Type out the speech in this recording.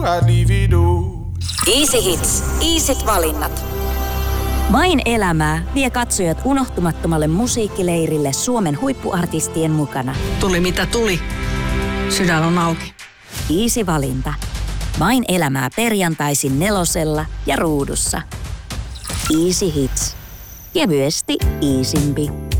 Easy Hits. Easyt valinnat. Vain elämää vie katsojat unohtumattomalle musiikkileirille Suomen huippuartistien mukana. Tuli mitä tuli. Sydän on auki. Easy valinta. Vain elämää perjantaisin 4 ja Ruudussa. Easy Hits. Kevyesti easympi.